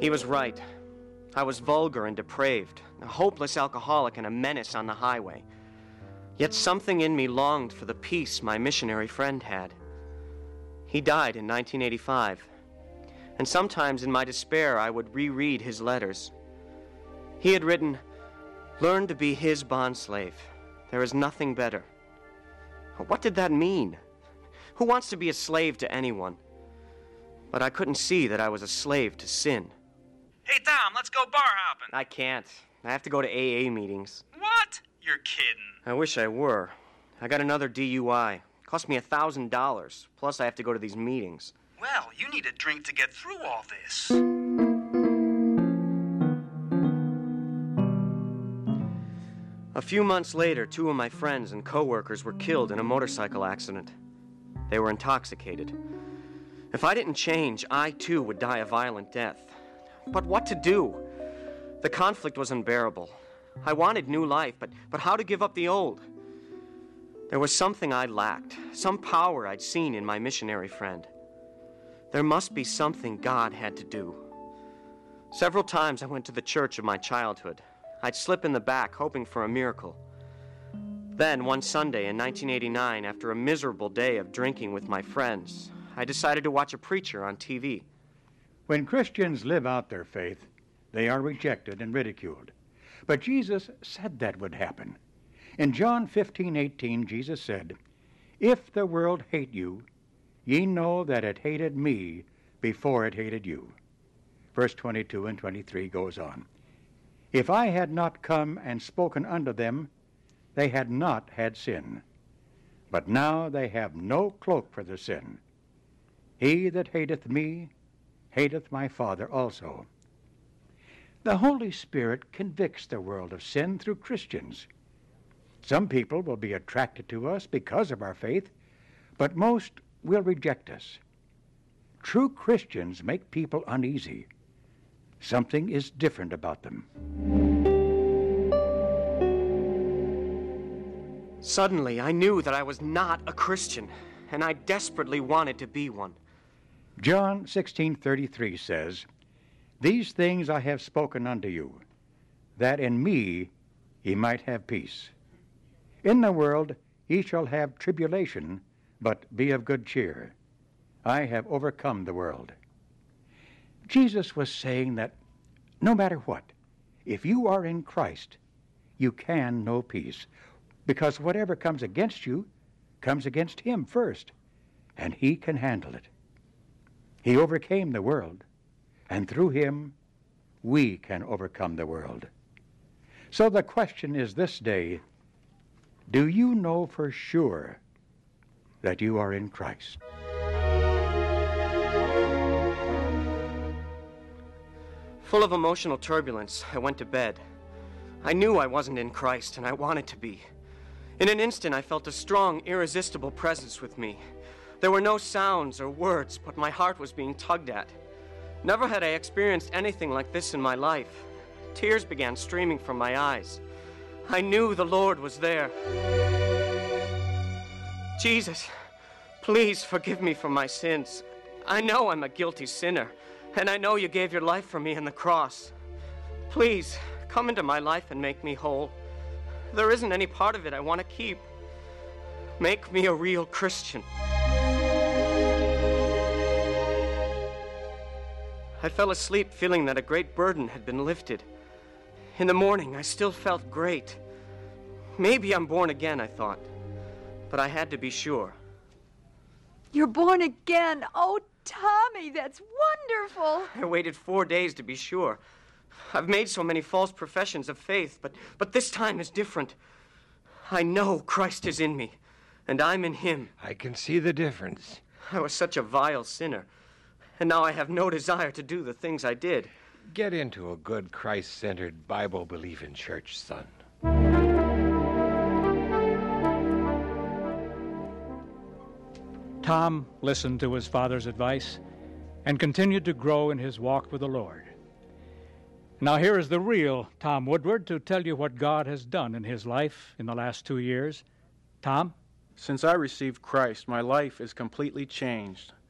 He was right. I was vulgar and depraved, a hopeless alcoholic and a menace on the highway. Yet something in me longed for the peace my missionary friend had. He died in 1985, and sometimes in my despair I would reread his letters. He had written, "Learn to be his bondslave. There is nothing better." What did that mean? Who wants to be a slave to anyone? But I couldn't see that I was a slave to sin. Hey, Tom, let's go bar hopping. I can't. I have to go to AA meetings. What? You're kidding. I wish I were. I got another DUI. Cost me $1,000. Plus I have to go to these meetings. Well, you need a drink to get through all this. A few months later, 2 of my friends and coworkers were killed in a motorcycle accident. They were intoxicated. If I didn't change, I too would die a violent death. But what to do? The conflict was unbearable. I wanted new life, but how to give up the old? There was something I lacked, some power I'd seen in my missionary friend. There must be something God had to do. Several times I went to the church of my childhood. I'd slip in the back, hoping for a miracle. Then, one Sunday in 1989, after a miserable day of drinking with my friends, I decided to watch a preacher on TV. When Christians live out their faith, they are rejected and ridiculed. But Jesus said that would happen. In John 15:18, Jesus said, "If the world hate you, ye know that it hated me before it hated you." Verse 22 and 23 goes on. "If I had not come and spoken unto them, they had not had sin. But now they have no cloak for their sin. He that hateth me hateth my Father also." The Holy Spirit convicts the world of sin through Christians. Some people will be attracted to us because of our faith, but most will reject us. True Christians make people uneasy. Something is different about them. Suddenly, I knew that I was not a Christian, and I desperately wanted to be one. John 16:33 says, "These things I have spoken unto you, that in me ye might have peace. In the world ye shall have tribulation, but be of good cheer. I have overcome the world." Jesus was saying that no matter what, if you are in Christ, you can know peace, because whatever comes against you comes against him first, and he can handle it. He overcame the world, and through him, we can overcome the world. So the question is this day, do you know for sure that you are in Christ? Full of emotional turbulence, I went to bed. I knew I wasn't in Christ, and I wanted to be. In an instant, I felt a strong, irresistible presence with me. There were no sounds or words, but my heart was being tugged at. Never had I experienced anything like this in my life. Tears began streaming from my eyes. I knew the Lord was there. "Jesus, please forgive me for my sins. I know I'm a guilty sinner, and I know you gave your life for me on the cross. Please, come into my life and make me whole. There isn't any part of it I want to keep. Make me a real Christian." I fell asleep feeling that a great burden had been lifted. In the morning, I still felt great. Maybe I'm born again, I thought. But I had to be sure. You're born again. Oh, Tommy, that's wonderful. I waited 4 days to be sure. I've made so many false professions of faith, but this time is different. I know Christ is in me, and I'm in him. I can see the difference. I was such a vile sinner, and now I have no desire to do the things I did. Get into a good Christ-centered, Bible-believing church, son. Tom listened to his father's advice and continued to grow in his walk with the Lord. Now here is the real Tom Woodward to tell you what God has done in his life in the last 2 years. Tom? Since I received Christ, my life is completely changed.